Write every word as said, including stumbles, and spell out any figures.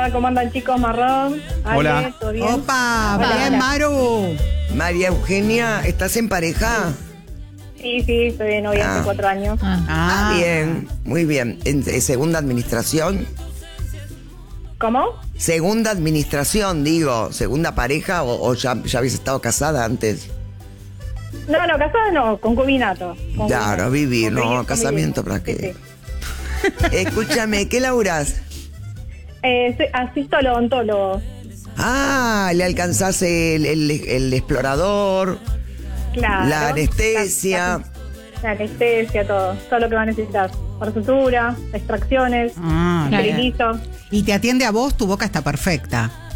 ¿Cómo andan, chicos? Marrón. Ale, Hola. ¿todo bien? Opa, Hola, bien, hola. Maru. María Eugenia, ¿estás en pareja? Sí, sí, estoy de novia Ah. hace cuatro años. Ah, bien, muy bien. ¿En, en segunda administración? ¿Cómo? Segunda administración, digo. ¿Segunda pareja o, o ya, ya habías estado casada antes? No, no, casada no, concubinato. concubinato. Claro, vivir, no, Convivi- casamiento, convivimos. ¿para qué? Sí, sí. Escúchame, ¿qué laburás? Eh, soy- asisto al odontólogo. Ah, le alcanzás el, el, el explorador, Claro. la anestesia. La, la anestesia, todo. Todo lo que va a necesitar. Por sutura, extracciones, Ah, bien. esterilizo. Y te atiende a vos, tu boca está perfecta.